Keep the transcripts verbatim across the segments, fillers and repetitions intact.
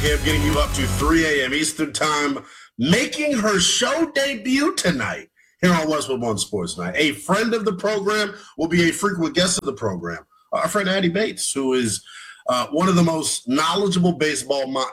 Cunningham getting you up to three a.m. Eastern Time, making her show debut tonight here on Westwood One Sports Night. A friend of the program will be a frequent guest of the program. Uh, our friend Addie Bates, who is uh, one of the most knowledgeable baseball minds.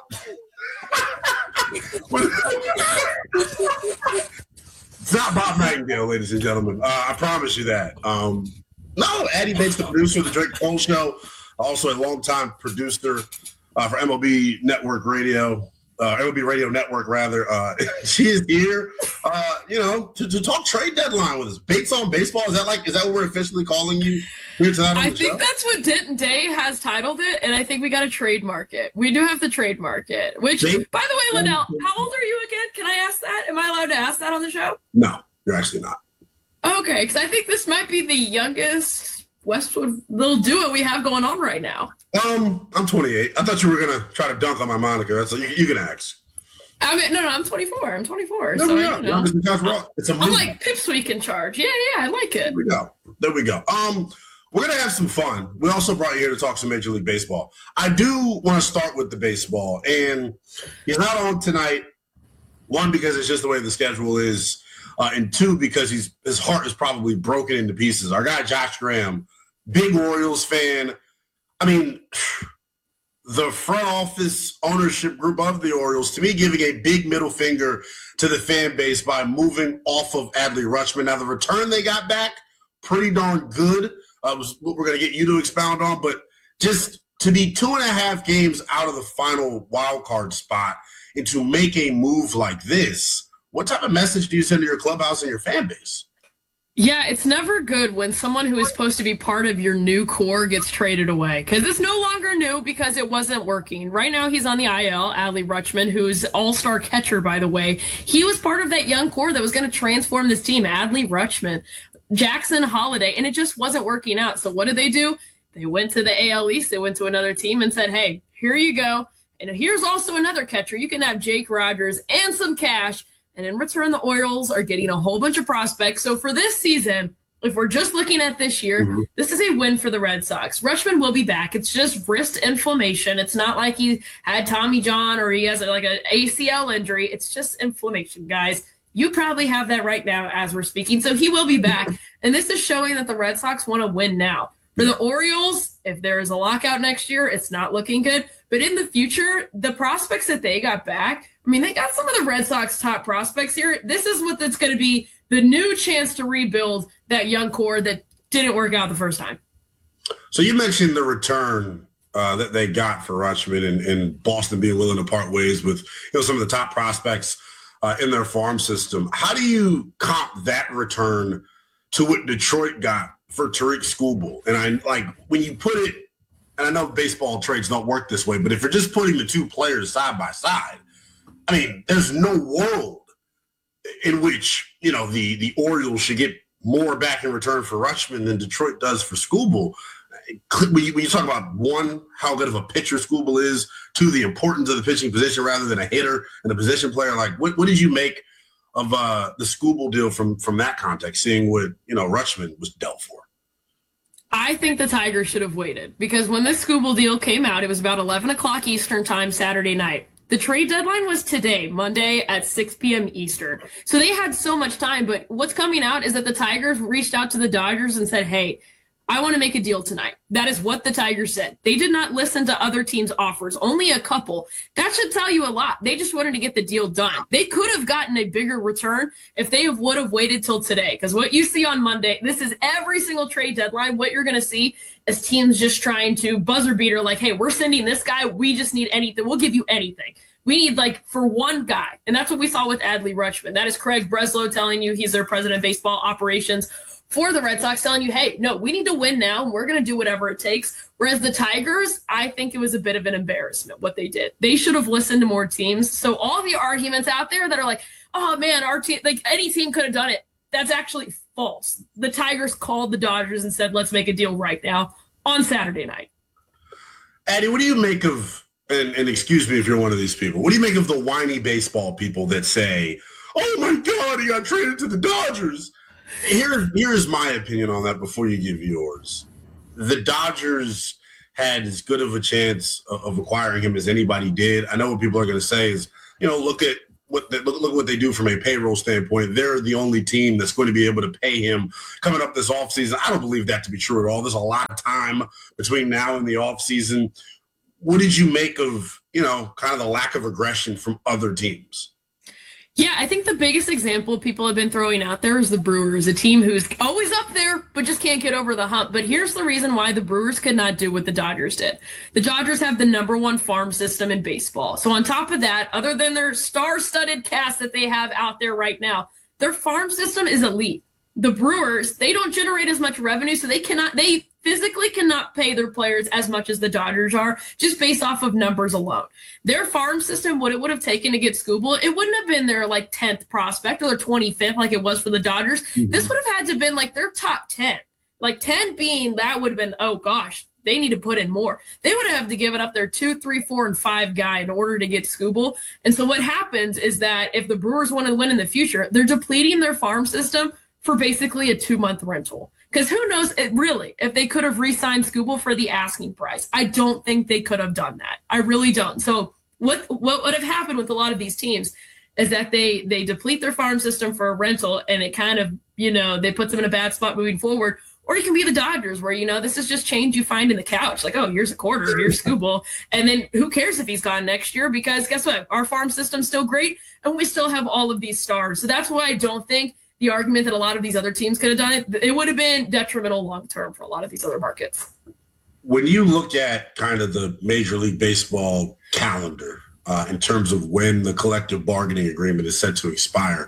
It's not Bob Nightingale, ladies and gentlemen. Uh, I promise you that. Um, no, Addie Bates, the producer of the Drake Cole Show, also a longtime producer uh, for M L B Network Radio, uh, M L B Radio Network, rather. Uh, she is here, uh, you know, to, to talk trade deadline with us. Bates on Baseball, is that like, is that what we're officially calling you here tonight on I the think show? that's what Denton Day has titled it, and I think we got to trademark it. We do have to trademark it, which, Bates? by the way, Liddell, how old are you again? Can I ask that? Am I allowed to ask that on the show? No, you're actually not. Okay, because I think this might be the youngest Westwood little duo we have going on right now. Um, I'm twenty-eight. I thought you were going to try to dunk on my moniker. So you, you can ask. I mean, no, no, I'm twenty-four. I'm twenty-four. No, so, yeah, you know, it's a I'm like Pipsqueak in charge. Yeah, yeah, I like it. There we go. There we go. Um, we're going to have some fun. We also brought you here to talk some Major League Baseball. I do want to start with the baseball. And he's not on tonight, one, because it's just the way the schedule is, uh, and two, because he's his heart is probably broken into pieces. Our guy, Josh Graham, big Orioles fan. I mean, the front office ownership group of the Orioles, to me, giving a big middle finger to the fan base by moving off of Adley Rutschman. Now, the return they got back, pretty darn good. Uh, was what we're going to get you to expound on. But just to be two and a half games out of the final wild card spot and to make a move like this, what type of message do you send to your clubhouse and your fan base? Yeah, it's never good when someone who is supposed to be part of your new core gets traded away, because it's no longer new because it wasn't working. Right now he's on the I L, Adley Rutschman, who's all-star catcher, by the way. He was part of that young core that was going to transform this team, Adley Rutschman, Jackson Holiday, and it just wasn't working out. So what did they do? They went to the A L East. They went to another team and said, hey, here you go. And here's also another catcher. You can have Jake Rogers and some cash. And in return, the Orioles are getting a whole bunch of prospects. So for this season, if we're just looking at this year, mm-hmm. this is a win for the Red Sox. Rutschman will be back. It's just wrist inflammation. It's not like he had Tommy John or he has like an A C L injury. It's just inflammation, guys. You probably have that right now as we're speaking. So he will be back. And this is showing that the Red Sox want to win now. For the Orioles, if there is a lockout next year, it's not looking good. But in the future, the prospects that they got back, I mean, they got some of the Red Sox top prospects here. This is what that's going to be the new chance to rebuild that young core that didn't work out the first time. So you mentioned the return uh, that they got for Rutschman and, and Boston being willing to part ways with, you know, some of the top prospects uh, in their farm system. How do you comp that return to what Detroit got for Tariq Skubal? And I like when you put it, and I know baseball trades don't work this way, but if you're just putting the two players side by side, I mean, there's no world in which, you know, the, the Orioles should get more back in return for Rutschman than Detroit does for Skubal. When you, when you talk about, one, how good of a pitcher Skubal is, two, the importance of the pitching position rather than a hitter and a position player, like what, what did you make of uh, the Skubal deal from, from that context, seeing what, you know, Rutschman was dealt for? I think the Tigers should have waited, because when this Skubal deal came out, it was about eleven o'clock Eastern time Saturday night. The trade deadline was today, Monday at six p.m. Eastern. So they had so much time, but what's coming out is that the Tigers reached out to the Dodgers and said, hey, I want to make a deal tonight. That is what the Tigers said. They did not listen to other teams' offers, only a couple. That should tell you a lot. They just wanted to get the deal done. They could have gotten a bigger return if they would have waited till today, because what you see on Monday, this is every single trade deadline. What you're going to see is teams just trying to buzzer beater, like, hey, we're sending this guy. We just need anything. We'll give you anything. We need, like, for one guy. And that's what we saw with Adley Rutschman. That is Craig Breslow telling you, he's their president of baseball operations for the Red Sox, telling you, hey, no, we need to win now. And we're going to do whatever it takes. Whereas the Tigers, I think it was a bit of an embarrassment what they did. They should have listened to more teams. So all the arguments out there that are like, oh, man, our team, like any team could have done it. That's actually false. The Tigers called the Dodgers and said, let's make a deal right now on Saturday night. Addie, what do you make of, and, and excuse me if you're one of these people, what do you make of the whiny baseball people that say, oh, my God, he got traded to the Dodgers? Here, here's my opinion on that before you give yours. The Dodgers had as good of a chance of, of acquiring him as anybody did. I know what people are going to say is, you know, look at what they, look, look what they do from a payroll standpoint. They're the only team that's going to be able to pay him coming up this offseason. I don't believe that to be true at all. There's a lot of time between now and the offseason. What did you make of, you know, kind of the lack of aggression from other teams? Yeah, I think the biggest example people have been throwing out there is the Brewers, a team who's always up there, but just can't get over the hump. But here's the reason why the Brewers could not do what the Dodgers did. The Dodgers have the number one farm system in baseball. So on top of that, other than their star-studded cast that they have out there right now, their farm system is elite. The Brewers, they don't generate as much revenue, so they cannot, they physically cannot pay their players as much as the Dodgers are, just based off of numbers alone. Their farm system, what it would have taken to get Skubal, it wouldn't have been their like tenth prospect or their twenty-fifth like it was for the Dodgers. Mm-hmm. This would have had to have been like their top ten. Like ten being that would have been, oh gosh, they need to put in more. They would have to give it up their two, three, four, and five guy in order to get Skubal. And so what happens is that if the Brewers want to win in the future, they're depleting their farm system for basically a two-month rental. Because who knows, it really, if they could have re-signed Skubal for the asking price. I don't think they could have done that. I really don't. So what what would have happened with a lot of these teams is that they they deplete their farm system for a rental, and it kind of, you know, they put them in a bad spot moving forward. Or you can be the Dodgers where, you know, this is just change you find in the couch. Like, oh, here's a quarter, here's Skubal. And then who cares if he's gone next year? Because guess what? Our farm system's still great, and we still have all of these stars. So that's why I don't think the argument that a lot of these other teams could have done it, it would have been detrimental long-term for a lot of these other markets. When you look at kind of the Major League Baseball calendar uh, in terms of when the collective bargaining agreement is set to expire,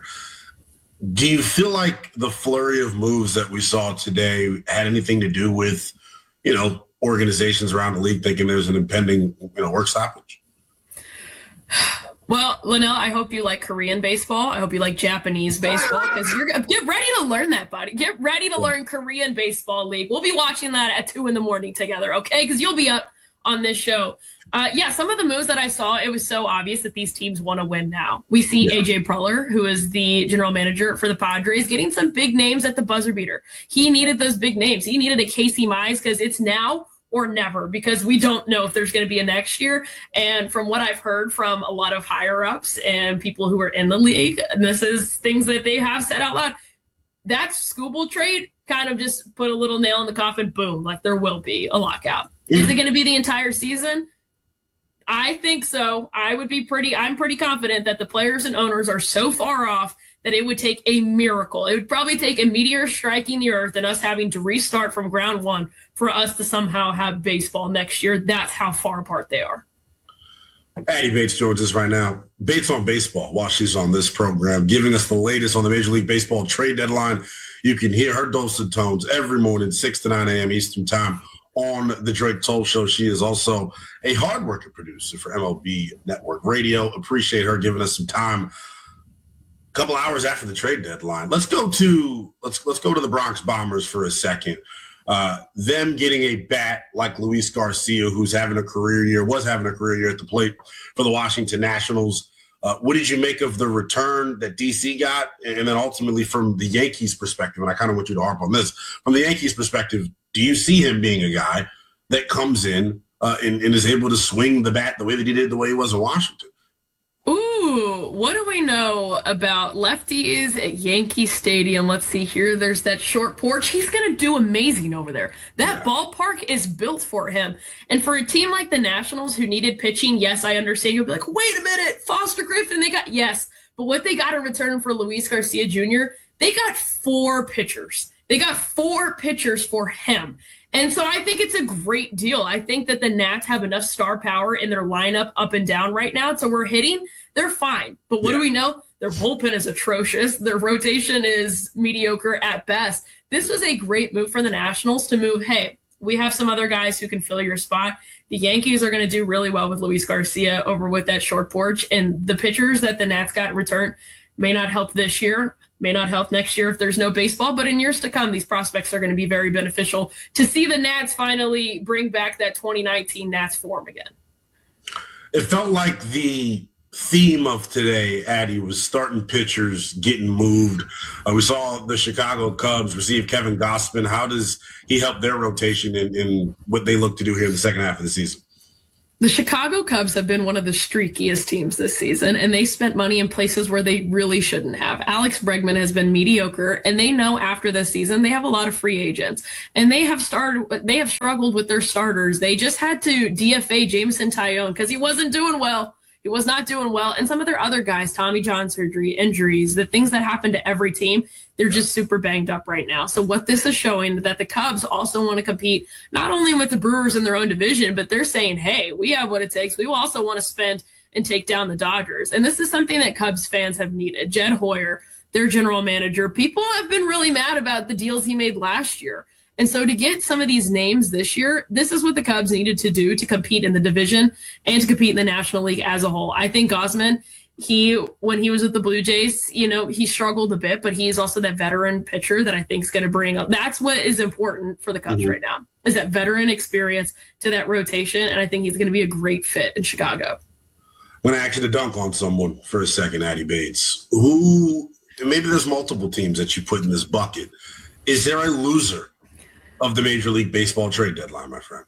do you feel like the flurry of moves that we saw today had anything to do with, you know, organizations around the league thinking there's an impending, you know, work stoppage? Well, Linnell, I hope you like Korean baseball. I hope you like Japanese baseball, because you're get ready to learn that, buddy. Get ready to learn Korean baseball league. We'll be watching that at two in the morning together, okay? Because you'll be up on this show. Uh, yeah, some of the moves that I saw, it was so obvious that these teams want to win now. We see yeah. A J Preller, who is the general manager for the Padres, getting some big names at the buzzer beater. He needed those big names. He needed a Casey Mize, because it's now or never, because we don't know if there's going to be a next year. And from what I've heard from a lot of higher ups and people who are in the league, and this is things that they have said out loud, that Skubal trade kind of just put a little nail in the coffin. Boom, like there will be a lockout. Is it going to be the entire season? I think so. I would be pretty, I'm pretty confident that the players and owners are so far off that it would take a miracle. It would probably take a meteor striking the earth and us having to restart from ground one for us to somehow have baseball next year. That's how far apart they are. Addie Bates joins us right now. Bates on Baseball, while she's on this program, giving us the latest on the Major League Baseball trade deadline. You can hear her dulcet tones every morning, six to nine a.m. Eastern time on the Drake Toll Show. She is also a hardworking producer for M L B Network Radio. Appreciate her giving us some time a couple hours after the trade deadline. Let's go to let's let's go to the Bronx Bombers for a second. Uh, them getting a bat like Luis Garcia, who's having a career year, was having a career year at the plate for the Washington Nationals. Uh, what did you make of the return that D C got? And then ultimately from the Yankees' perspective, and I kind of want you to harp on this, from the Yankees' perspective, do you see him being a guy that comes in uh, and, and is able to swing the bat the way that he did the way he was in Washington? Ooh, what do we know about lefties at Yankee Stadium? Let's see here. There's that short porch. He's going to do amazing over there. That yeah. ballpark is built for him. And for a team like the Nationals who needed pitching, yes, I understand. You'll be like, wait a minute, Foster Griffin, they got, yes. But what they got in return for Luis Garcia Junior, they got four pitchers. They got four pitchers for him. And so I think it's a great deal. I think that the Nats have enough star power in their lineup up and down right now. So we're hitting, they're fine. But what yeah. do we know? Their bullpen is atrocious. Their rotation is mediocre at best. This was a great move for the Nationals to move, hey, we have some other guys who can fill your spot. The Yankees are going to do really well with Luis Garcia over with that short porch. And the pitchers that the Nats got in return may not help this year, may not help next year if there's no baseball, but in years to come, these prospects are going to be very beneficial to see the Nats finally bring back that twenty nineteen Nats form again. It felt like the theme of today, Addy, was starting pitchers getting moved. Uh, we saw the Chicago Cubs receive Kevin Gausman. How does he help their rotation in, in what they look to do here in the second half of the season? The Chicago Cubs have been one of the streakiest teams this season, and they spent money in places where they really shouldn't have. Alex Bregman has been mediocre, and they know after this season they have a lot of free agents, and they have started. They have struggled with their starters. They just had to D F A Jameson Taillon because he wasn't doing well. He was not doing well. And some of their other guys, Tommy John surgery, injuries, the things that happen to every team, they're just super banged up right now. So what this is showing that the Cubs also want to compete not only with the Brewers in their own division, but they're saying, hey, we have what it takes. We also want to spend and take down the Dodgers. And this is something that Cubs fans have needed. Jed Hoyer, their general manager, people have been really mad about the deals he made last year. And so to get some of these names this year, this is what the Cubs needed to do to compete in the division and to compete in the National League as a whole. I think Gausman, he, when he was with the Blue Jays, you know, he struggled a bit, but he's also that veteran pitcher that I think is going to bring up. That's what is important for the Cubs mm-hmm. right now, is that veteran experience to that rotation. And I think he's going to be a great fit in Chicago. I'm going to ask you to dunk on someone for a second, Addy Bates. Who, maybe there's multiple teams that you put in this bucket. Is there a loser of the Major League Baseball trade deadline, my friend?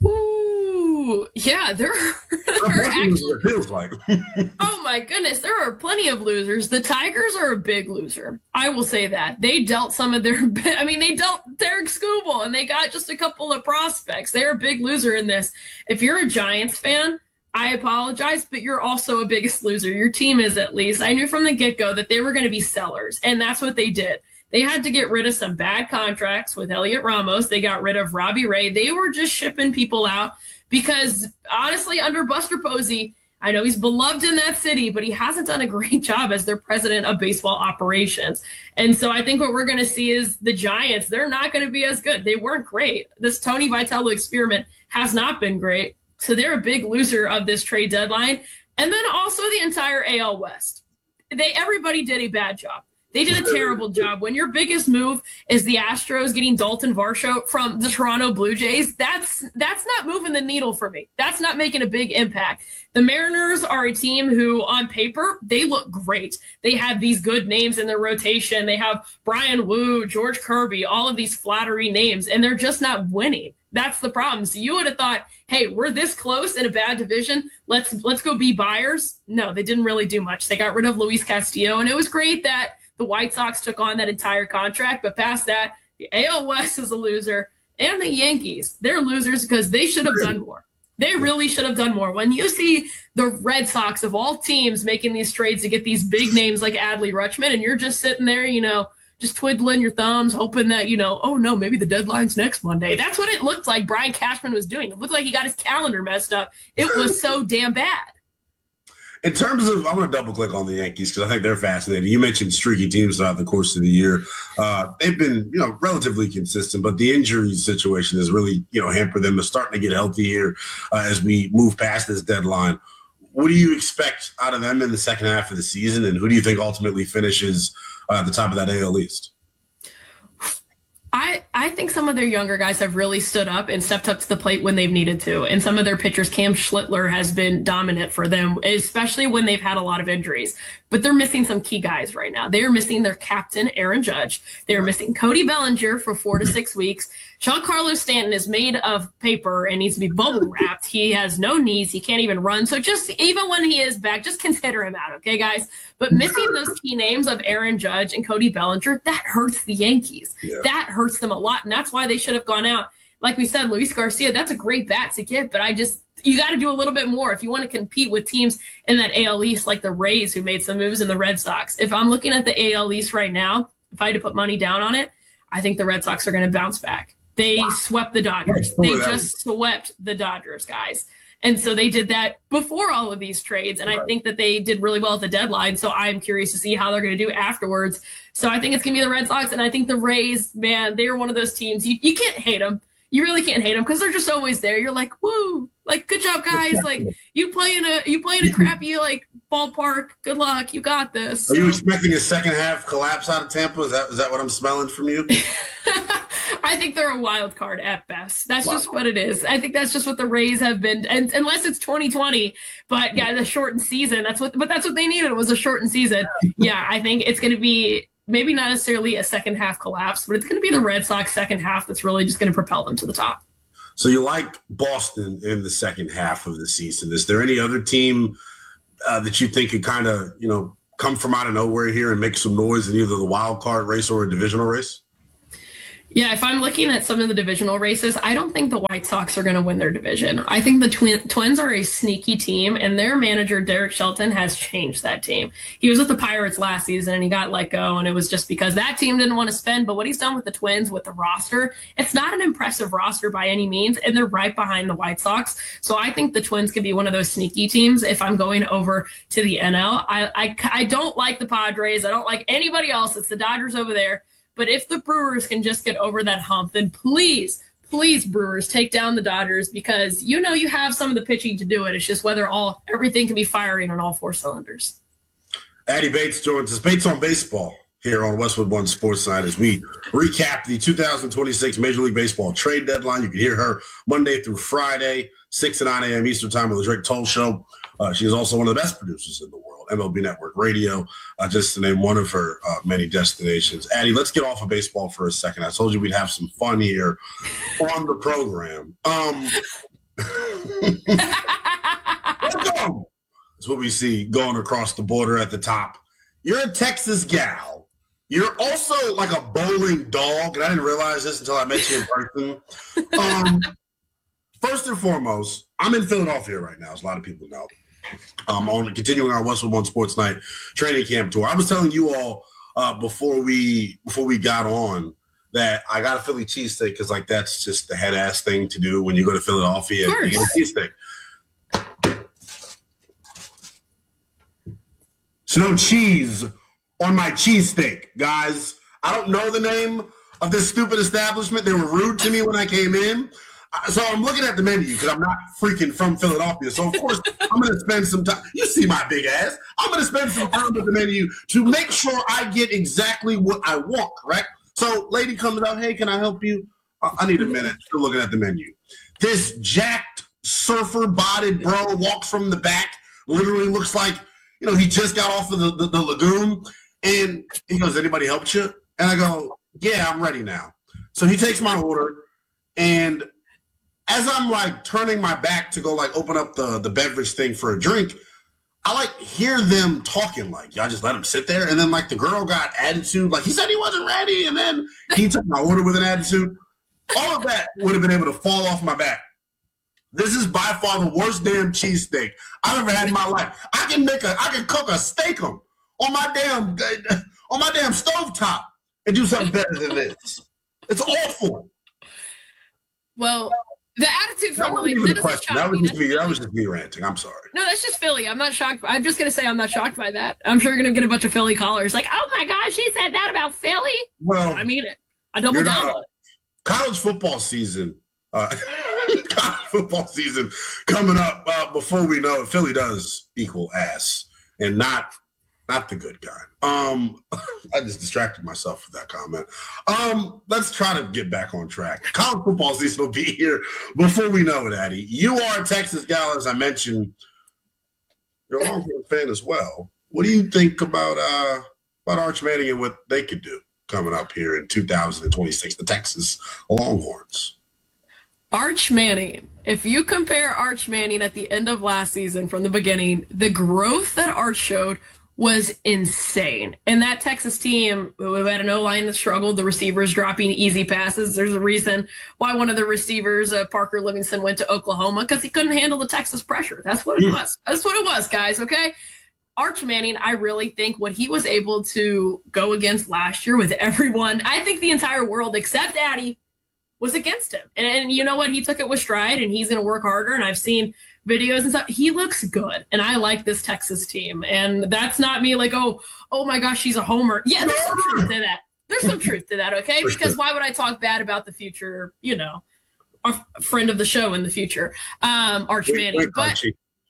Ooh, yeah, there are, there are actually, it feels like. Oh my goodness, there are plenty of losers. The Tigers are a big loser. I will say that. They dealt some of their, I mean, they dealt Derek Skubal, and they got just a couple of prospects. They're a big loser in this. If you're a Giants fan, I apologize, but you're also a biggest loser. Your team is, at least. I knew from the get-go that they were going to be sellers, and that's what they did. They had to get rid of some bad contracts with Elliot Ramos. They got rid of Robbie Ray. They were just shipping people out because, honestly, under Buster Posey, I know he's beloved in that city, but he hasn't done a great job as their president of baseball operations. And so I think what we're going to see is the Giants, they're not going to be as good. They weren't great. This Tony Vitello experiment has not been great. So they're a big loser of this trade deadline. And then also the entire A L West. They everybody did a bad job. They did a terrible job. When your biggest move is the Astros getting Dalton Varsho from the Toronto Blue Jays, that's that's not moving the needle for me. That's not making a big impact. The Mariners are a team who, on paper, they look great. They have these good names in their rotation. They have Brian Wu, George Kirby, all of these flattery names, and they're just not winning. That's the problem. So you would have thought, hey, we're this close in a bad division. Let's let's go be buyers. No, they didn't really do much. They got rid of Luis Castillo, and it was great that the White Sox took on that entire contract. But past that, the A L West is a loser, and the Yankees, they're losers because they should have done more. They really should have done more. When you see the Red Sox of all teams making these trades to get these big names like Adley Rutschman, and you're just sitting there, you know, just twiddling your thumbs, hoping that, you know, oh no, maybe the deadline's next Monday. That's what it looked like Brian Cashman was doing. It looked like he got his calendar messed up. It was so damn bad. In terms of, I'm going to double click on the Yankees because I think they're fascinating. You mentioned streaky teams throughout the course of the year. Uh, they've been, you know, relatively consistent, but the injury situation has really, you know, hampered them. They're starting to get healthy here uh, as we move past this deadline. What do you expect out of them in the second half of the season, and who do you think ultimately finishes uh, at the top of that A L East? I, I think some of their younger guys have really stood up and stepped up to the plate when they've needed to. And some of their pitchers, Cam Schlittler has been dominant for them, especially when they've had a lot of injuries. But they're missing some key guys right now. They are missing their captain, Aaron Judge. They are missing Cody Bellinger for four to six weeks. Giancarlo Stanton is made of paper and needs to be bubble wrapped. He has no knees. He can't even run. So just even when he is back, just consider him out, okay, guys? But missing those key names of Aaron Judge and Cody Bellinger, that hurts the Yankees. Yeah. That hurts them a lot, and that's why they should have gone out. Like we said, Luis Garcia, that's a great bat to get, but I just – you got to do a little bit more if you want to compete with teams in that A L East like the Rays, who made some moves, and the Red Sox. If I'm looking at the A L East right now, if I had to put money down on it, I think the Red Sox are going to bounce back. They wow. swept the Dodgers. They just swept the Dodgers, guys. And so they did that before all of these trades. And I think that they did really well at the deadline. So I'm curious to see how they're going to do afterwards. So I think it's going to be the Red Sox. And I think the Rays, man, they're one of those teams. You, you can't hate them. You really can't hate them because they're just always there. You're like, woo, like, good job, guys. Like, you play in a you play in a crappy, like, ballpark. Good luck. You got this. Are you expecting a second half collapse out of Tampa? Is that is that what I'm smelling from you? I think they're a wild card at best. That's wow. just what it is. I think that's just what the Rays have been, and unless it's twenty twenty, but yeah, the shortened season. That's what, but that's what they needed was a shortened season. Yeah, I think it's going to be maybe not necessarily a second half collapse, but it's going to be the Red Sox second half that's really just going to propel them to the top. So you like Boston in the second half of the season. Is there any other team uh, that you think could kind of, you know, come from out of nowhere here and make some noise in either the wild card race or a divisional race? Yeah, if I'm looking at some of the divisional races, I don't think the White Sox are going to win their division. I think the twin, Twins are a sneaky team, and their manager, Derek Shelton, has changed that team. He was with the Pirates last season, and he got let go, and it was just because that team didn't want to spend. But what he's done with the Twins, with the roster, it's not an impressive roster by any means, and they're right behind the White Sox. So I think the Twins could be one of those sneaky teams if I'm going over to the N L. I, I, I don't like the Padres. I don't like anybody else. It's the Dodgers over there. But if the Brewers can just get over that hump, then please, please, Brewers, take down the Dodgers, because you know you have some of the pitching to do it. It's just whether all everything can be firing on all four cylinders. Addy Bates joins us. Bates on Baseball here on Westwood One Sports Night as we recap the two thousand twenty-six Major League Baseball trade deadline. You can hear her Monday through Friday, six to nine a.m. Eastern Time on the Drake Toll Show. Uh, she is also one of the best producers in the world, M L B Network Radio, uh, just to name one of her uh, many destinations. Addy, let's get off of baseball for a second. I told you we'd have some fun here on the program. Um, let's go. That's what we see going across the border at the top. You're a Texas gal. You're also like a bowling dog, and I didn't realize this until I met you in person. Um, first and foremost, I'm in Philadelphia right now, as a lot of people know. Um, on continuing our Westwood One Sports Night training camp tour. I was telling you all uh, before we before we got on that I got a Philly cheesesteak because like that's just the head ass thing to do when you go to Philadelphia and get a cheesesteak. So no cheese on my cheesesteak, guys. I don't know the name of this stupid establishment. They were rude to me when I came in. So I'm looking at the menu because I'm not freaking from Philadelphia. So, of course, I'm going to spend some time. You see my big ass. I'm going to spend some time with the menu to make sure I get exactly what I want, correct? So lady comes out, hey, can I help you? I need a minute. Still looking at the menu. This jacked surfer-bodied bro walks from the back, literally looks like, you know, he just got off of the, the, the lagoon. And he goes, anybody helped you? And I go, yeah, I'm ready now. So he takes my order, and as I'm like turning my back to go like open up the, the beverage thing for a drink, I like hear them talking like, y'all just let him sit there. And then like the girl got attitude, like he said he wasn't ready. And then he took my order with an attitude. All of that would have been able to fall off my back. This is by far the worst damn cheesesteak I've ever had in my life. I can make a, I can cook a steak-um on my damn, on my damn stovetop and do something better than this. It's awful. Well, the attitude from that the wasn't even a question. That was just me. That was just me ranting. I'm sorry. No, that's just Philly. I'm not shocked. I'm just gonna say I'm not shocked by that. I'm sure you're gonna get a bunch of Philly callers like, "Oh my gosh, she said that about Philly." Well, I mean it. I double down on it. College football season. Uh, college football season coming up. Uh, before we know it, Philly does equal ass, and not not the good kind. Um, I just distracted myself with that comment. Um, let's try to get back on track. College football season will be here before we know it, Addy. You are a Texas gal, as I mentioned. You're a Longhorn fan as well. What do you think about uh, about Arch Manning and what they could do coming up here in two thousand twenty-six, the Texas Longhorns? Arch Manning. If you compare Arch Manning at the end of last season from the beginning, the growth that Arch showed was insane. And that Texas team, we had an O-line that struggled, the receivers dropping easy passes. There's a reason why one of the receivers, uh, Parker Livingston, went to Oklahoma, because he couldn't handle the Texas pressure. That's what it was. That's what it was, guys, okay? Arch Manning, I really think what he was able to go against last year with everyone, I think the entire world except Addy was against him. And, and you know what? He took it with stride, and he's going to work harder. And I've seen videos and stuff. He looks good, and I like this Texas team. And that's not me like, oh, oh my gosh, she's a homer. Yeah, there's some truth to that. There's some truth to that, okay? Because why would I talk bad about the future, you know, our friend of the show in the future, um, Arch Manning. But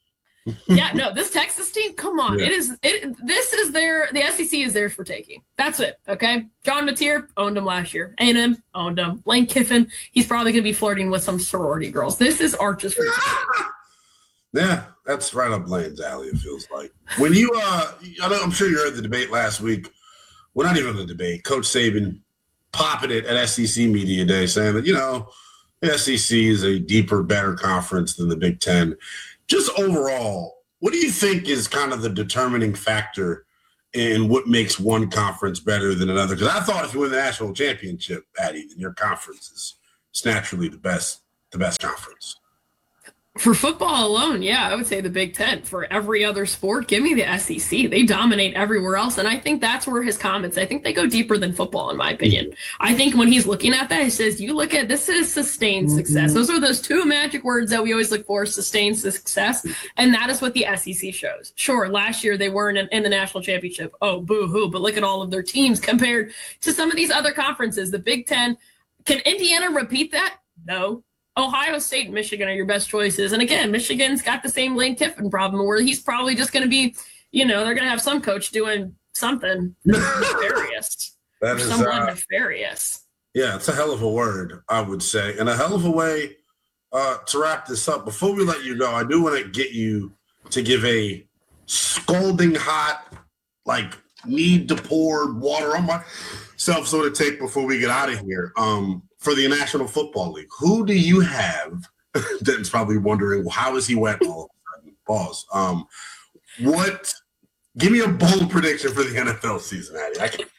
Yeah, no, this Texas team, come on. Yeah. It is it this is their the S E C is theirs for taking. That's it. Okay. John Mateer owned him last year. A and M owned him. Lane Kiffin, he's probably gonna be flirting with some sorority girls. This is Arch's for taking. Yeah, that's right up Lane's alley, it feels like. When you uh I know, I'm sure you heard the debate last week. Well, not even the debate. Coach Saban popping it at S E C Media Day saying that, you know, the S E C is a deeper, better conference than the Big Ten. Just overall, what do you think is kind of the determining factor in what makes one conference better than another? Because I thought if you win the national championship, Addie, then your conference is it's naturally the best, the best conference. For football alone, yeah, I would say the Big Ten. For every other sport, give me the S E C. They dominate everywhere else, and I think that's where his comments, I think they go deeper than football, in my opinion. I think when he's looking at that, he says, you look at, this is sustained success. Those are those two magic words that we always look for, sustained success, and that is what the S E C shows. Sure, last year they weren't in, in the national championship. Oh, boo-hoo, but look at all of their teams compared to some of these other conferences. The Big Ten, can Indiana repeat that? No. Ohio State and Michigan are your best choices. And again, Michigan's got the same Lane Kiffin problem where he's probably just going to be, you know, they're going to have some coach doing something nefarious. That is someone uh, nefarious. Yeah, it's a hell of a word, I would say. And a hell of a way uh, to wrap this up. Before we let you go, I do want to get you to give a scalding hot, like, need to pour water on myself sort of take before we get out of here. Um, for the National Football League, who do you have? Denton's probably wondering, well, how is he wet all of a sudden? Pause. Um, what? Give me a bold prediction for the N F L season, Addie. I can't.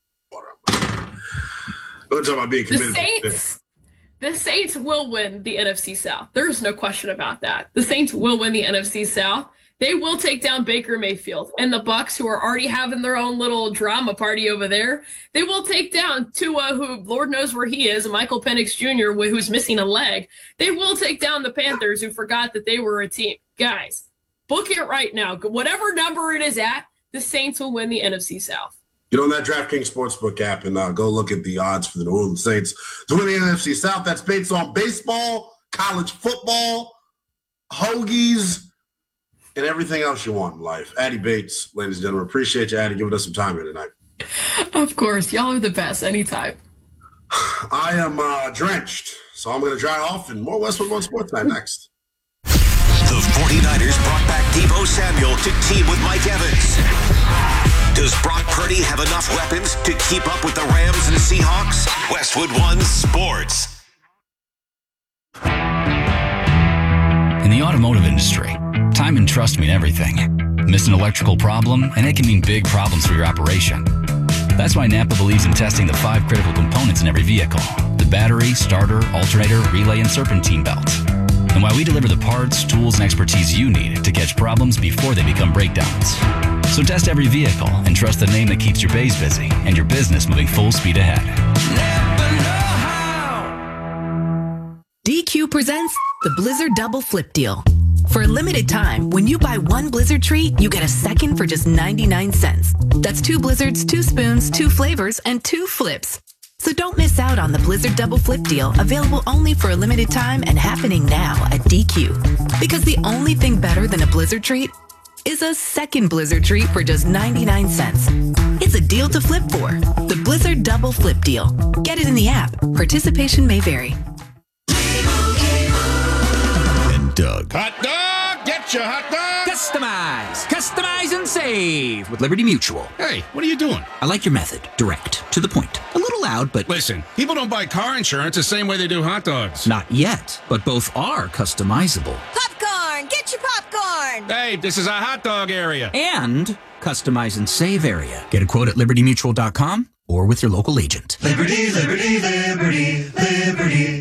Don't talk about being committed. The Saints, the Saints will win the N F C South. There's no question about that. The Saints will win the N F C South. They will take down Baker Mayfield and the Bucs, who are already having their own little drama party over there. They will take down Tua, who Lord knows where he is, and Michael Penix Junior, who's missing a leg. They will take down the Panthers, who forgot that they were a team. Guys, book it right now. Whatever number it is at, the Saints will win the N F C South. Get on that DraftKings Sportsbook app and uh, go look at the odds for the New Orleans Saints to win the N F C South. That's based on baseball, college football, hoagies, and everything else you want in life. Addie Bates, ladies and gentlemen, appreciate you, Addie, giving us some time here tonight. Of course. Y'all are the best anytime. I am uh, drenched, so I'm going to dry off, and more Westwood One Sports Night next. The 49ers brought back Deebo Samuel to team with Mike Evans. Does Brock Purdy have enough weapons to keep up with the Rams and Seahawks? Westwood One Sports. In the automotive industry, time and trust mean everything. Miss an electrical problem, and it can mean big problems for your operation. That's why Napa believes in testing the five critical components in every vehicle: the battery, starter, alternator, relay, and serpentine belt. And why we deliver the parts, tools, and expertise you need to catch problems before they become breakdowns. So test every vehicle and trust the name that keeps your bays busy and your business moving full speed ahead. Napa know-how. D Q presents the Blizzard Double Flip Deal. For a limited time, when you buy one Blizzard treat, you get a second for just ninety-nine cents. That's two Blizzards, two spoons, two flavors, and two flips. So don't miss out on the Blizzard Double Flip Deal, available only for a limited time and happening now at D Q. Because the only thing better than a Blizzard treat is a second Blizzard treat for just ninety-nine cents. It's a deal to flip for. The Blizzard Double Flip Deal. Get it in the app. Participation may vary. Doug. Hot dog! Get your hot dog! Customize! Customize and save with Liberty Mutual. Hey, what are you doing? I like your method. Direct. To the point. A little loud, but... Listen, people don't buy car insurance the same way they do hot dogs. Not yet, but both are customizable. Popcorn! Get your popcorn! Hey, this is a hot dog area. And customize and save area. Get a quote at liberty mutual dot com or with your local agent. Liberty, liberty, liberty, liberty.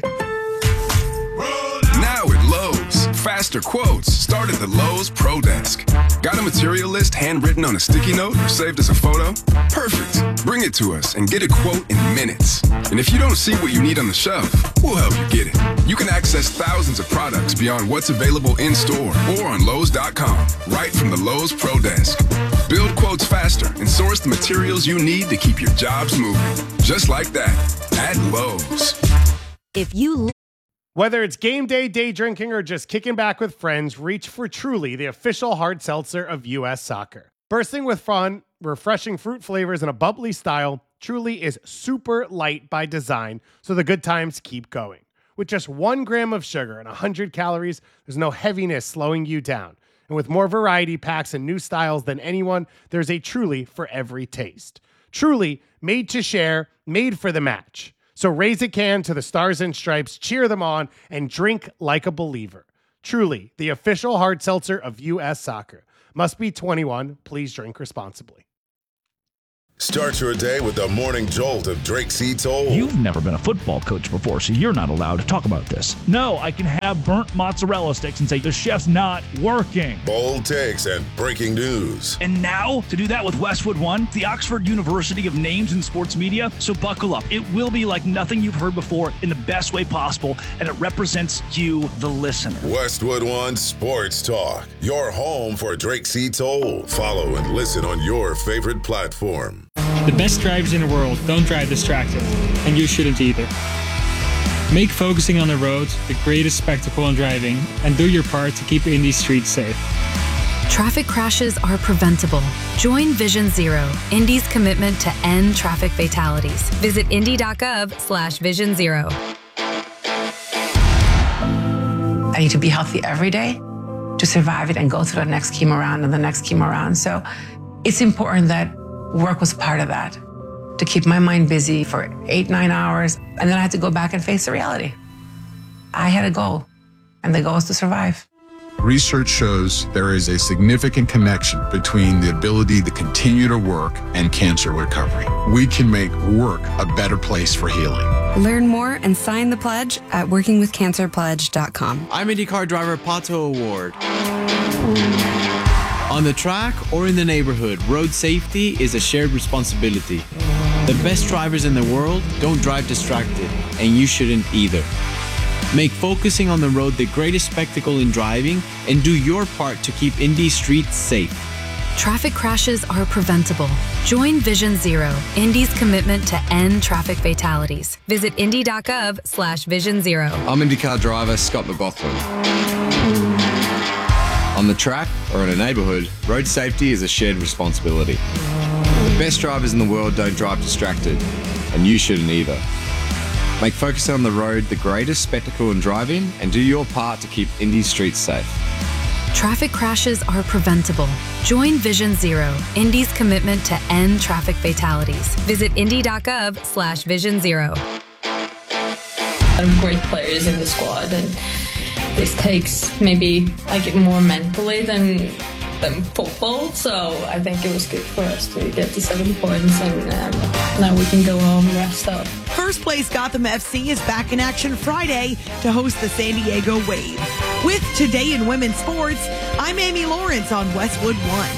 Now at Lowe's, faster quotes start at the Lowe's Pro Desk. Got a material list handwritten on a sticky note or saved as a photo? Perfect. Bring it to us and get a quote in minutes. And if you don't see what you need on the shelf, we'll help you get it. You can access thousands of products beyond what's available in store or on Lowe's dot com, right from the Lowe's Pro Desk. Build quotes faster and source the materials you need to keep your jobs moving. Just like that, at Lowe's. If you Whether it's game day, day drinking, or just kicking back with friends, reach for Truly, the official hard seltzer of U S Soccer. Bursting with fun, refreshing fruit flavors, and a bubbly style, Truly is super light by design, so the good times keep going. With just one gram of sugar and one hundred calories, there's no heaviness slowing you down. And with more variety packs and new styles than anyone, there's a Truly for every taste. Truly, made to share, made for the match. So raise a can to the Stars and Stripes, cheer them on, and drink like a believer. Truly, the official hard seltzer of U S Soccer. Must be twenty-one. Please drink responsibly. Start your day with the morning jolt of Drake C. Toll. You've never been a football coach before, so you're not allowed to talk about this. No, I can have burnt mozzarella sticks and say the chef's not working. Bold takes and breaking news. And now, to do that with Westwood One, the Oxford University of Names in Sports Media. So buckle up. It will be like nothing you've heard before in the best way possible, and it represents you, the listener. Westwood One Sports Talk, your home for Drake C. Toll. Follow and listen on your favorite platform. The best drivers in the world don't drive distracted, and you shouldn't either. Make focusing on the road the greatest spectacle in driving, and do your part to keep Indy streets safe. Traffic crashes are preventable. Join Vision Zero, Indy's commitment to end traffic fatalities. Visit indy.gov slash vision zero. I need to be healthy every day to survive it and go through the next chemo round and the next chemo round. So it's important that work was part of that, to keep my mind busy for eight, nine hours. And then I had to go back and face the reality. I had a goal, and the goal is to survive. Research shows there is a significant connection between the ability to continue to work and cancer recovery. We can make work a better place for healing. Learn more and sign the pledge at working with cancer pledge dot com. I'm IndyCar driver Pato Award. On the track or in the neighborhood, road safety is a shared responsibility. The best drivers in the world don't drive distracted, and you shouldn't either. Make focusing on the road the greatest spectacle in driving, and do your part to keep Indy streets safe. Traffic crashes are preventable. Join Vision Zero, Indy's commitment to end traffic fatalities. Visit indy.gov slash vision zero. I'm IndyCar driver Scott McLaughlin. On the track or in a neighborhood, road safety is a shared responsibility. The best drivers in the world don't drive distracted, and you shouldn't either. Make focusing on the road the greatest spectacle in driving, and do your part to keep Indy streets safe. Traffic crashes are preventable. Join Vision Zero, Indy's commitment to end traffic fatalities. Visit indy.gov slash vision zero. Great players in the squad, and this takes maybe like more mentally than than football. So I think it was good for us to get the seven points, and um, now we can go home and rest up. First place Gotham F C is back in action Friday to host the San Diego Wave. With Today in Women's Sports, I'm Amy Lawrence on Westwood One.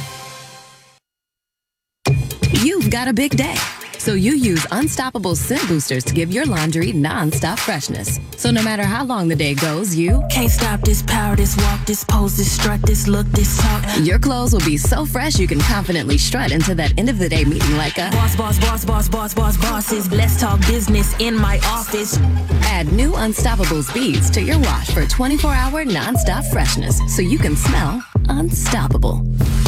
You've got a big day, so you use Unstoppable Scent Boosters to give your laundry non-stop freshness. So no matter how long the day goes, you can't stop this power, this walk, this pose, this strut, this look, this talk. Your clothes will be so fresh you can confidently strut into that end of the day meeting like a boss, boss, boss, boss, boss, boss, bosses. Let's talk business in my office. Add new Unstoppables beads to your wash for twenty-four hour non-stop freshness, so you can smell unstoppable.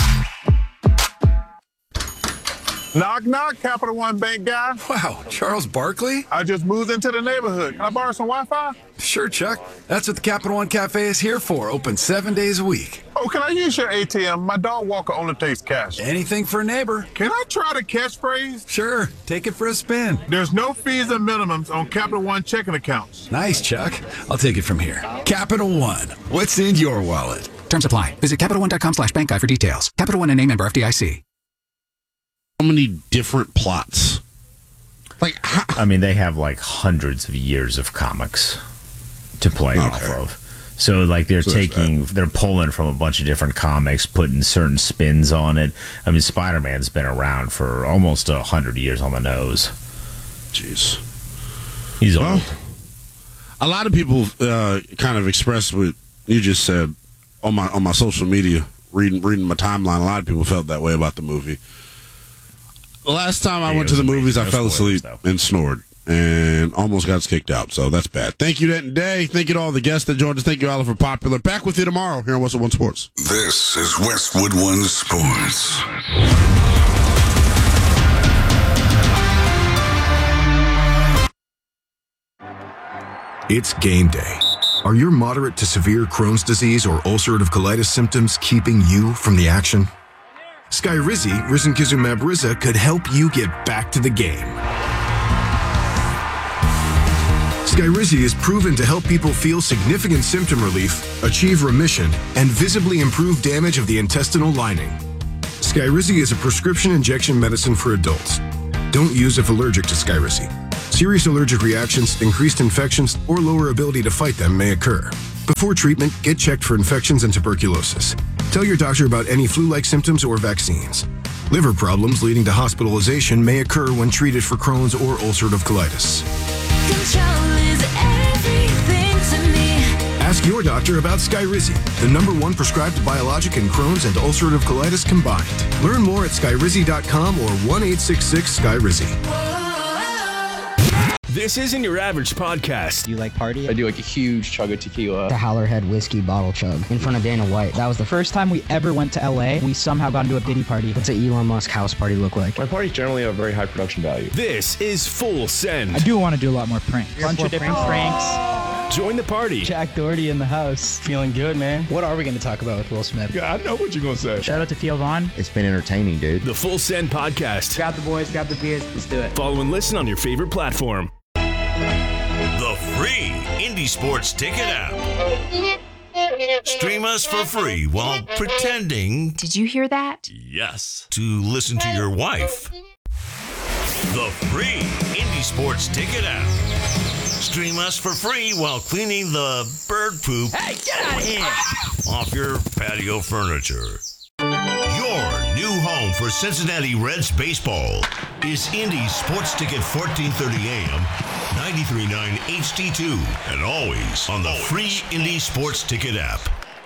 Knock, knock, Capital One Bank guy. Wow, Charles Barkley? I just moved into the neighborhood. Can I borrow some Wi-Fi? Sure, Chuck. That's what the Capital One Cafe is here for, open seven days a week. Oh, can I use your A T M? My dog walker only takes cash. Anything for a neighbor. Can I try the catchphrase? Sure, take it for a spin. There's no fees and minimums on Capital One checking accounts. Nice, Chuck. I'll take it from here. Capital One, what's in your wallet? Terms apply. Visit CapitalOne.com slash bank guide for details. Capital One and name member F D I C. How many different plots? Like, how? I mean, they have like hundreds of years of comics to play okay. off of. So, like, they're so taking, they're pulling from a bunch of different comics, putting certain spins on it. I mean, Spider-Man's been around for almost a hundred years on the nose. Jeez, he's well, old. A lot of people uh, kind of expressed what you just said on my on my social media, reading reading my timeline. A lot of people felt that way about the movie. The last time I yeah, went to the movies, I no fell spoilers, asleep though. and snored. and almost got us kicked out. So that's bad. Thank you, Denton Day. Thank you to all the guests that joined us. Thank you, Oliver Popular. Back with you tomorrow here on Westwood One Sports. This is Westwood One Sports. It's game day. Are your moderate to severe Crohn's disease or ulcerative colitis symptoms keeping you from the action? Skyrizi, risankizumab Riza, could help you get back to the game. Skyrizi is proven to help people feel significant symptom relief, achieve remission, and visibly improve damage of the intestinal lining. Skyrizi is a prescription injection medicine for adults. Don't use if allergic to Skyrizi. Serious allergic reactions, increased infections, or lower ability to fight them may occur. Before treatment, get checked for infections and tuberculosis. Tell your doctor about any flu-like symptoms or vaccines. Liver problems leading to hospitalization may occur when treated for Crohn's or ulcerative colitis. Control is everything to me. Ask your doctor about Skyrizi, the number one prescribed biologic in Crohn's and ulcerative colitis combined. Learn more at skyrizi dot com or one eight six six Skyrizi. This isn't your average podcast. Do you like party? I do like a huge chug of tequila. The Howlerhead whiskey bottle chug in front of Dana White. That was the first time we ever went to L A. We somehow got into a Diddy party. What's an Elon Musk house party look like? My parties generally have very high production value. This is Full Send. I do want to do a lot more pranks. A bunch of different pranks. Join the party. Jack Doherty in the house. Feeling good, man. What are we going to talk about with Will Smith? Yeah, I know what you're going to say. Shout out to Theo Vaughn. It's been entertaining, dude. The Full Send podcast. Grab the boys, grab the beers. Let's do it. Follow and listen on your favorite platform. The free Indie Sports Ticket app. Stream us for free while pretending. Did you hear that? Yes. To listen to your wife. The free Indie Sports Ticket app. Stream us for free while cleaning the bird poop. Hey, get out of here! Off your patio furniture. Your new home for Cincinnati Reds baseball is Indy Sports Ticket fourteen thirty A M, ninety-three point nine H D two, and always on the free Indy Sports Ticket app.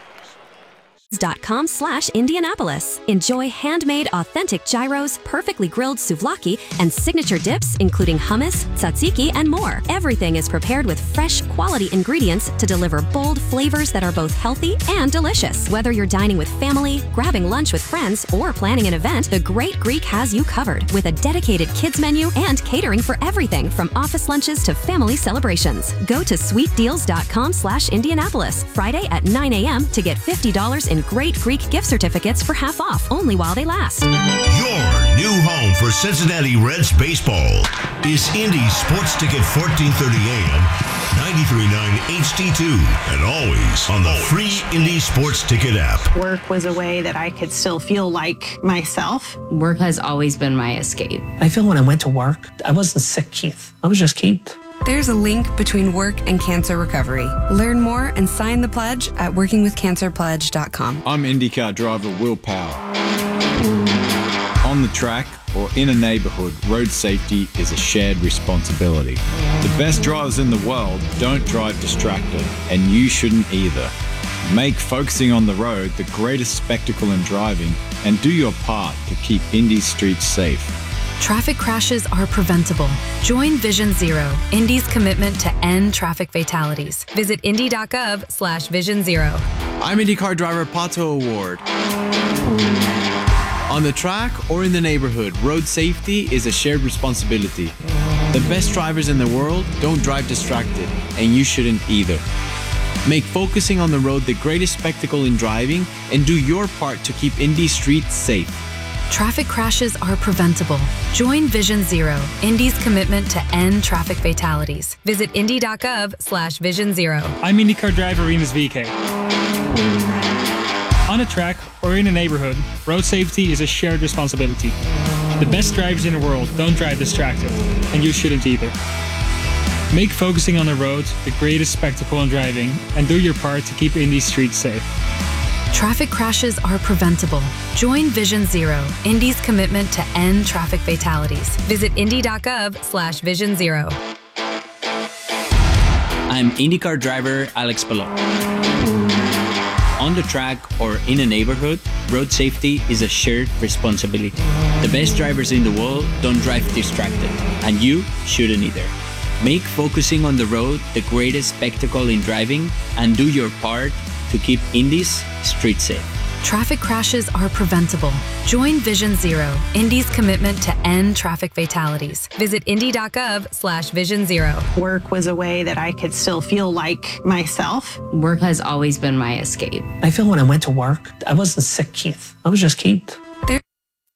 Dot com slash Indianapolis. Enjoy handmade, authentic gyros, perfectly grilled souvlaki, and signature dips, including hummus, tzatziki, and more. Everything is prepared with fresh, quality ingredients to deliver bold flavors that are both healthy and delicious. Whether you're dining with family, grabbing lunch with friends, or planning an event, The Great Greek has you covered with a dedicated kids menu and catering for everything from office lunches to family celebrations. Go to sweet deals dot com slash Indianapolis Friday at nine A M to get fifty dollars in Great Greek gift certificates for half off, only while they last. Your new home for Cincinnati Reds baseball is Indy Sports Ticket fourteen thirty A M, ninety-three point nine H D two, and always on the free Indy Sports Ticket app. Work was a way that I could still feel like myself. Work has always been my escape. I feel when I went to work, I wasn't sick, Keith. I was just Keith. There's a link between work and cancer recovery. Learn more and sign the pledge at working with cancer pledge dot com. I'm IndyCar driver Will Power. On the track or in a neighborhood, road safety is a shared responsibility. The best drivers in the world don't drive distracted, and you shouldn't either. Make focusing on the road the greatest spectacle in driving, and do your part to keep Indy streets safe. Traffic crashes are preventable. Join Vision Zero, Indy's commitment to end traffic fatalities. Visit indy dot gov slash vision zero. I'm IndyCar driver Pato Award. On the track or in the neighborhood, road safety is a shared responsibility. The best drivers in the world don't drive distracted, and you shouldn't either. Make focusing on the road the greatest spectacle in driving, and do your part to keep Indy streets safe. Traffic crashes are preventable. Join Vision Zero, Indy's commitment to end traffic fatalities. Visit indy dot gov slash vision zero. I'm IndyCar driver Remus V K. On a track or in a neighborhood, road safety is a shared responsibility. The best drivers in the world don't drive distracted, and you shouldn't either. Make focusing on the road the greatest spectacle in driving, and do your part to keep Indy streets safe. Traffic crashes are preventable. Join Vision Zero, Indy's commitment to end traffic fatalities. Visit indy dot gov slash vision zero. I'm IndyCar driver Alex Palou. On the track or in a neighborhood, road safety is a shared responsibility. The best drivers in the world don't drive distracted, and you shouldn't either. Make focusing on the road the greatest spectacle in driving and do your part to keep Indy's street safe. Traffic crashes are preventable. Join Vision Zero, Indy's commitment to end traffic fatalities. Visit indy.gov slash vision zero. Work was a way that I could still feel like myself. Work has always been my escape. I feel when I went to work, I wasn't sick, Keith. I was just Keith.